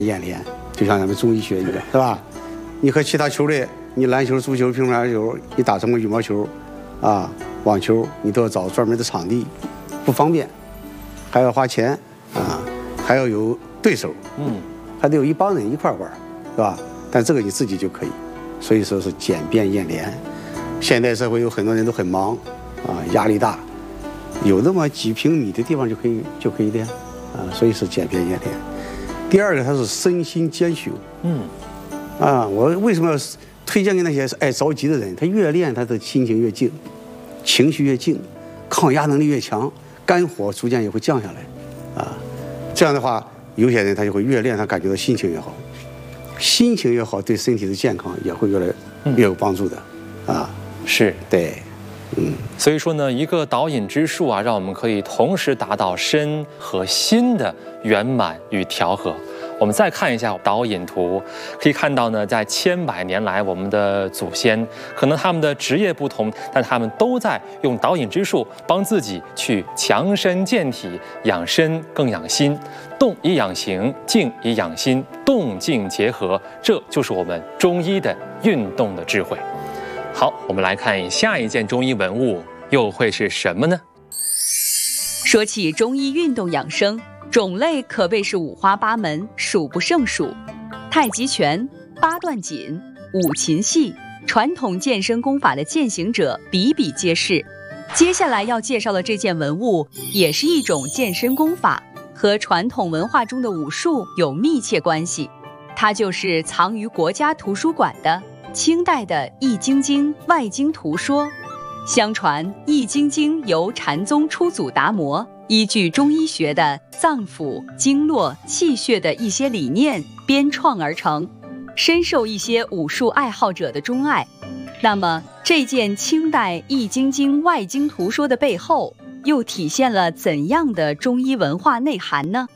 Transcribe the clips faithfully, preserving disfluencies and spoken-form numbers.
演练，就像咱们中医学一样，是吧？你和其他球类，你篮球、足球、乒乓球，你打什么羽毛球，啊，网球，你都要找专门的场地，不方便，还要花钱啊，还要有对手，嗯，还得有一帮人一块玩，是吧？但这个你自己就可以，所以说是简便演练。现代社会有很多人都很忙，啊，压力大，有那么几平米的地方就可以就可以练，啊，所以是简便演练。第二个，它是身心兼修，嗯。啊，我为什么要推荐给那些爱着急的人？他越练，他的心情越静，情绪越静，抗压能力越强，肝火逐渐也会降下来。啊，这样的话，有些人他就会越练，他感觉到心情越好，心情越好，对身体的健康也会越来越有帮助的。啊， 是对，嗯。 所以说呢，一个导引之术啊，让我们可以同时达到身和心的圆满与调和。我们再看一下导引图，可以看到呢，在千百年来，我们的祖先可能他们的职业不同，但他们都在用导引之术帮自己去强身健体，养身更养心，动以养形，静以养心，动静结合，这就是我们中医的运动的智慧。好，我们来看下一件中医文物又会是什么呢？ 说起中医运动养生，种类可谓是五花八门，数不胜数。太极拳、八段锦、五禽戏，传统健身功法的践行者比比皆是。接下来要介绍的这件文物，也是一种健身功法，和传统文化中的武术有密切关系。它就是藏于国家图书馆的清代的《易筋经》外经图说。相传《易筋经》由禅宗初祖达摩依据中医学的脏腑、经络、气血的一些理念编创而成，深受一些武术爱好者的钟爱。那么，这件清代《易筋经》外经图说的背后，又体现了怎样的中医文化内涵呢？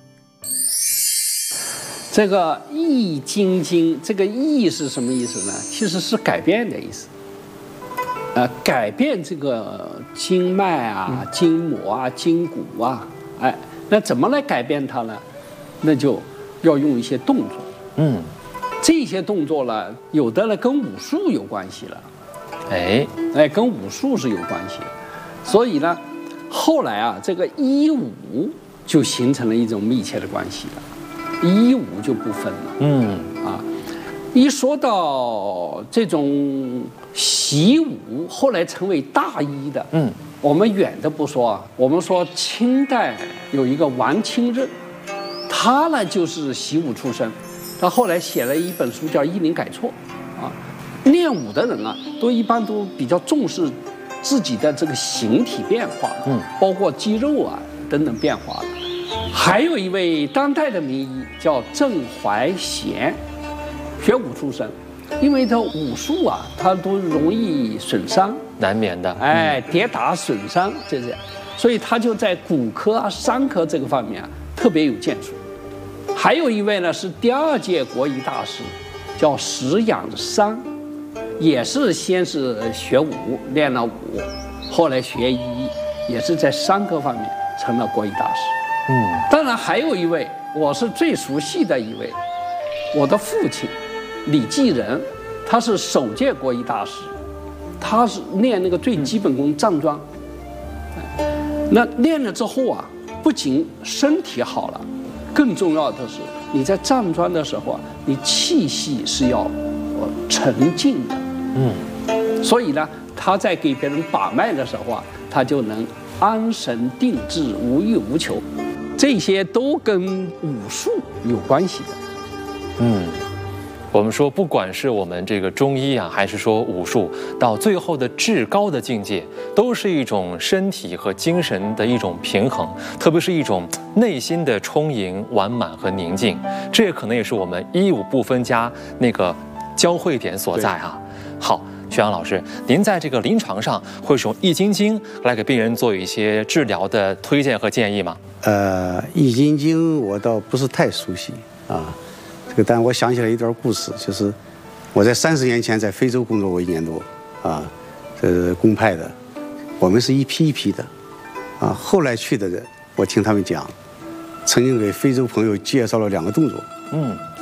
这个《易筋经》，这个“易”是什么意思呢？其实是改变的意思。呃，改变这个经脉啊、筋膜啊、筋骨啊，哎，那怎么来改变它呢？那就要用一些动作。嗯，这些动作呢，有的呢跟武术有关系了，哎哎，跟武术是有关系。所以呢，后来啊，这个医武就形成了一种密切的关系了，医武就不分了。嗯啊。一说到这种习武，后来成为大医的，嗯，我们远的不说啊，我们说清代有一个王清任，他呢就是习武出身，他后来写了一本书叫《医林改错》，啊，练武的人啊，都一般都比较重视自己的这个形体变化，嗯，包括肌肉啊等等变化的。还有一位当代的名医叫郑怀贤。学武出身，因为他武术啊，他都容易损伤， 难免的， 哎，跌打损伤，这是，所以他就在骨科啊、伤科这个方面啊特别有建树。还有一位呢是第二届国医大师，叫石养山，也是先是学武，练了武，后来学医，也是在伤科方面成了国医大师。嗯，当然还有一位，我是最熟悉的一位，我的父亲。李继仁，他是首届国医大师，他是练那个最基本功站桩。那练了之后啊，不仅身体好了，更重要的是你在站桩的时候啊，你气息是要沉静的。嗯，所以呢，他在给别人把脉的时候啊，他就能安神定志，无欲无求，这些都跟武术有关系的。 嗯。我们说，不管是我们这个中医啊，还是说武术，到最后的至高的境界，都是一种身体和精神的一种平衡，特别是一种内心的充盈、完满和宁静。这也可能也是我们医武不分家那个交汇点所在啊。好，徐阳老师，您在这个临床上会使用《易筋经》来给病人做一些治疗的推荐和建议吗？ 呃，《易筋经》我倒不是太熟悉啊。但我想起来一段故事，就是我在三十年前在非洲工作过一年多，啊，这是公派的，我们是一批一批的，啊，后来去的人，我听他们讲，曾经给非洲朋友介绍了两个动作，嗯，